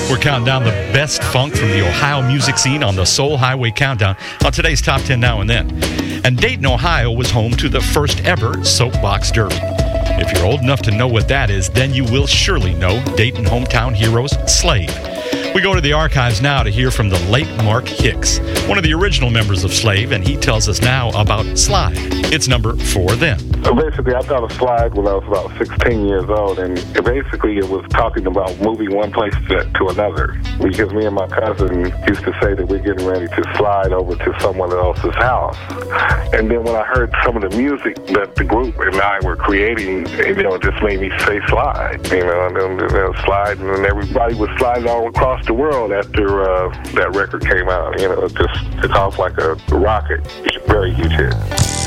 We're counting down the best funk from the Ohio music scene on the Soul Highway Countdown on today's Top 10 Now and Then. And Dayton, Ohio was home to the first ever Soapbox Derby. If you're old enough to know what that is, then you will surely know Dayton hometown heroes Slave. We go to the archives now to hear from the late Mark Hicks, one of the original members of Slave, and he tells us now about Slide. It's number 4 then. So basically, I thought of Slide when I was about 16 years old, and it was talking about moving one place to another. Because me and my cousin used to say that we're getting ready to slide over to someone else's house. And then when I heard some of the music that the group and I were creating, it just made me say slide. And then slide, and then everybody was sliding all across the world after that record came out. It just took off like a rocket. Very huge hit.